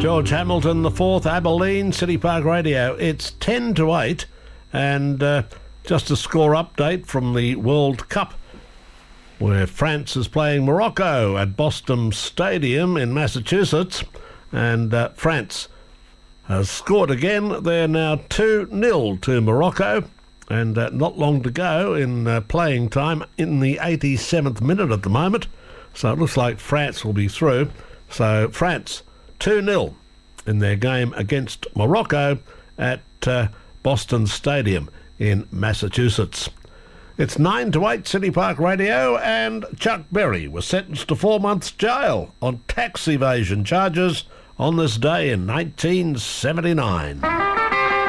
George Hamilton, the fourth, Abilene, City Park Radio. It's 10-8, and just a score update from the World Cup, where France is playing Morocco at Boston Stadium in Massachusetts, and France has scored again. They're now 2-0 to Morocco, and not long to go in playing time, in the 87th minute at the moment, so it looks like France will be through. So France 2-0 in their game against Morocco at Boston Stadium in Massachusetts. It's 9-8 City Park Radio, and Chuck Berry was sentenced to 4 months jail on tax evasion charges on this day in 1979.